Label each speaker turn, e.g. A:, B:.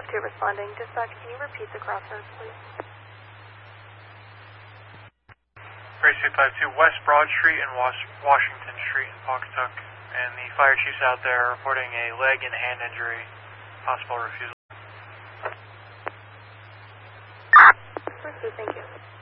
A: 2 responding. Dispatch, can you repeat the crossroads, please?
B: Race 252, West Broad Street and Washington Street in Pawcatuck. And the fire chief's out there reporting a leg and hand injury, possible refusal.
A: Thank you.